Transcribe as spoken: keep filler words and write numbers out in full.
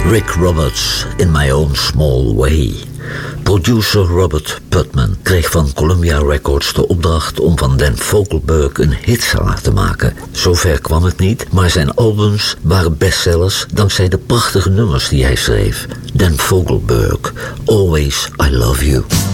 Rick Roberts, In My Own Small Way. Producer Robert Putnam kreeg van Columbia Records de opdracht om van Dan Fogelberg een hit te laten maken. Zover kwam het niet, maar zijn albums waren bestsellers dankzij de prachtige nummers die hij schreef. Dan Fogelberg, Always I Love You.